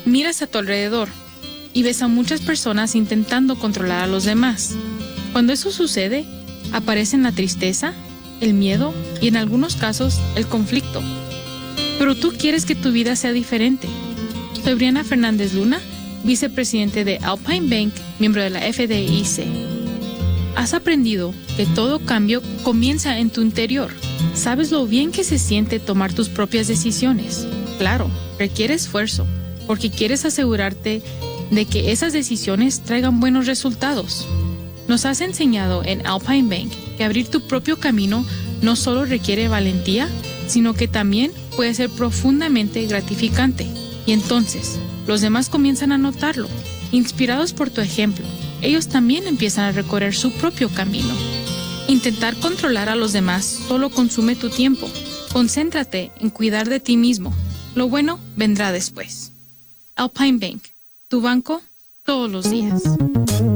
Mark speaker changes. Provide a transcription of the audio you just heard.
Speaker 1: Miras a tu alrededor y ves a muchas personas intentando controlar a los demás. Cuando eso sucede, aparecen la tristeza, el miedo y en algunos casos el conflicto. Pero tú quieres que tu vida sea diferente. Soy Brianna Fernández Luna, vicepresidente de Alpine Bank, miembro de la FDIC. Has aprendido que todo cambio comienza en tu interior. Sabes lo bien que se siente tomar tus propias decisiones. Claro, requiere esfuerzo, porque quieres asegurarte de que esas decisiones traigan buenos resultados. Nos has enseñado en Alpine Bank que abrir tu propio camino no solo requiere valentía, sino que también puede ser profundamente gratificante. Y entonces, los demás comienzan a notarlo. Inspirados por tu ejemplo, ellos también empiezan a recorrer su propio camino. Intentar controlar a los demás solo consume tu tiempo. Concéntrate en cuidar de ti mismo. Lo bueno vendrá después. Alpine Bank, tu banco todos los días.